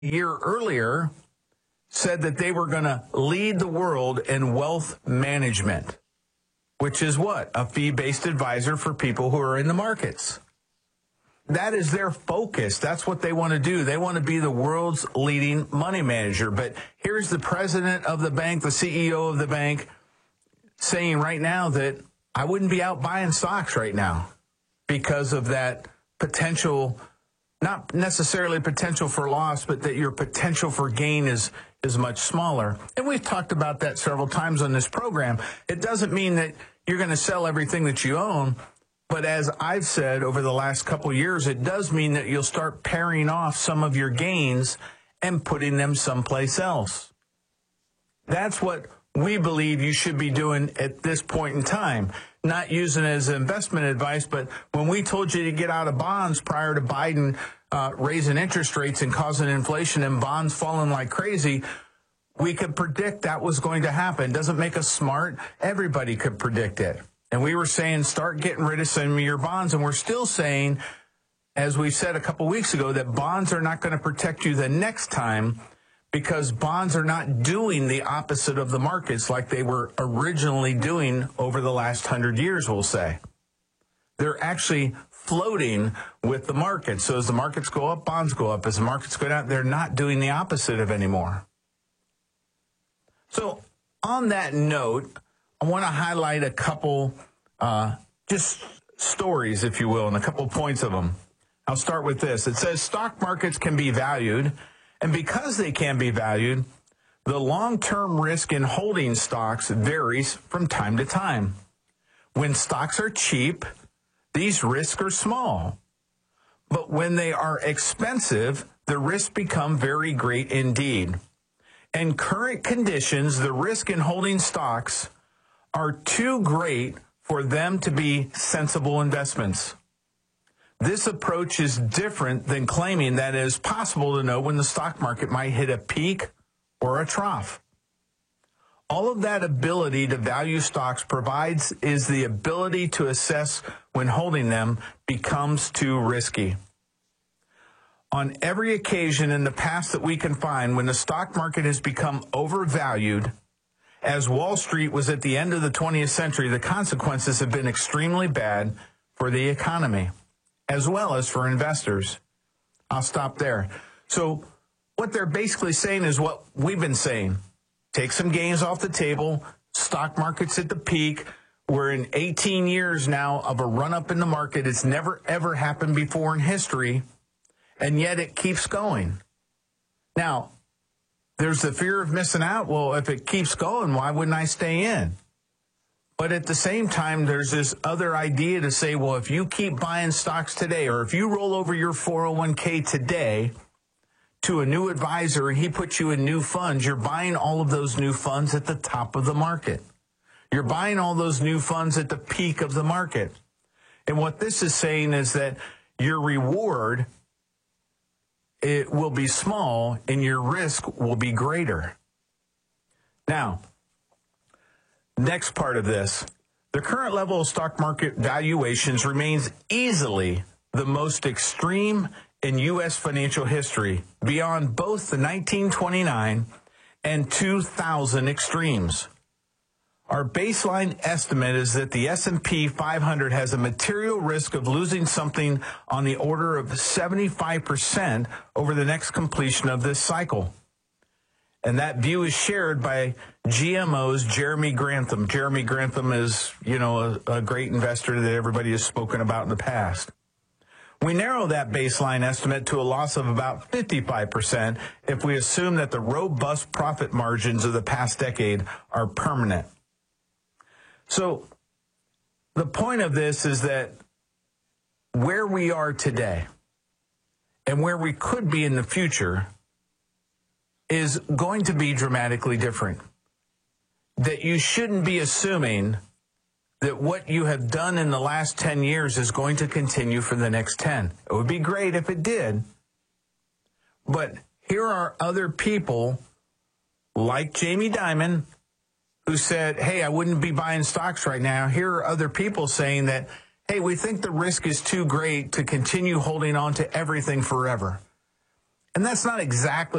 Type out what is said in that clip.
a year earlier said that they were going to lead the world in wealth management, which is what? A fee-based advisor for people who are in the markets. That is their focus. That's what they want to do. They want to be the world's leading money manager. But here's the president of the bank, the CEO of the bank, saying right now that I wouldn't be out buying stocks right now because of that potential, not necessarily potential for loss, but that your potential for gain is much smaller. And we've talked about that several times on this program. It doesn't mean that you're going to sell everything that you own. But as I've said over the last couple of years, it does mean that you'll start paring off some of your gains and putting them someplace else. That's what we believe you should be doing at this point in time. Not using it as investment advice, but when we told you to get out of bonds prior to Biden raising interest rates and causing inflation and bonds falling like crazy, we could predict that was going to happen. Doesn't make us smart. Everybody could predict it. And we were saying, start getting rid of some of your bonds. And we're still saying, as we said a couple weeks ago, that bonds are not going to protect you the next time because bonds are not doing the opposite of the markets like they were originally doing over the last 100 years, we'll say. They're actually floating with the market. So as the markets go up, bonds go up. As the markets go down, they're not doing the opposite of anymore. So on that note, I want to highlight a couple just stories, if you will, and a couple points of them. I'll start with this. It says stock markets can be valued, and because they can be valued, the long-term risk in holding stocks varies from time to time. When stocks are cheap, these risks are small. But when they are expensive, the risks become very great indeed. In current conditions, the risk in holding stocks are too great for them to be sensible investments. This approach is different than claiming that it is possible to know when the stock market might hit a peak or a trough. All of that ability to value stocks provides is the ability to assess when holding them becomes too risky. On every occasion in the past that we can find when the stock market has become overvalued, as Wall Street was at the end of the 20th century, the consequences have been extremely bad for the economy, as well as for investors. I'll stop there. So what they're basically saying is what we've been saying. Take some gains off the table. Stock market's at the peak. We're in 18 years now of a run-up in the market. It's never, ever happened before in history, and yet it keeps going. Now, there's the fear of missing out. Well, if it keeps going, why wouldn't I stay in? But at the same time, there's this other idea to say, well, if you keep buying stocks today, or if you roll over your 401k today to a new advisor and he puts you in new funds, you're buying all of those new funds at the top of the market. You're buying all those new funds at the peak of the market. And what this is saying is that your reward, it will be small and your risk will be greater. Now, next part of this, the current level of stock market valuations remains easily the most extreme in U.S. financial history, beyond both the 1929 and 2000 extremes. Our baseline estimate is that the S&P 500 has a material risk of losing something on the order of 75% over the next completion of this cycle. And that view is shared by GMO's Jeremy Grantham. Jeremy Grantham is, a great investor that everybody has spoken about in the past. We narrow that baseline estimate to a loss of about 55% if we assume that the robust profit margins of the past decade are permanent. So the point of this is that where we are today and where we could be in the future is going to be dramatically different. That you shouldn't be assuming that what you have done in the last 10 years is going to continue for the next 10. It would be great if it did. But here are other people like Jamie Dimon who said, hey, I wouldn't be buying stocks right now. Here are other people saying that, hey, we think the risk is too great to continue holding on to everything forever. And that's not exactly